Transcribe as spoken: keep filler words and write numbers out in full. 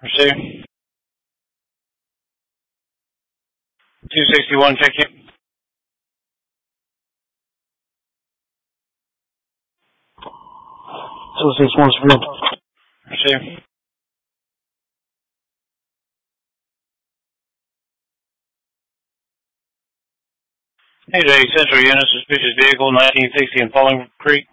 Receive. two sixty-one, check you. two sixty-one, Spring. Receive. Hey, Central Unit, suspicious vehicle, nineteen sixty in Falling Creek.